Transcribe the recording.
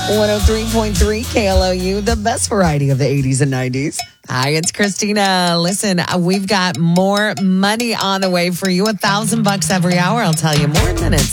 103.3 KLOU, the best variety of the 80s and 90s. Hi, it's Christina. Listen, we've got more money on the way for you. $1,000 every hour. I'll tell you more in minutes.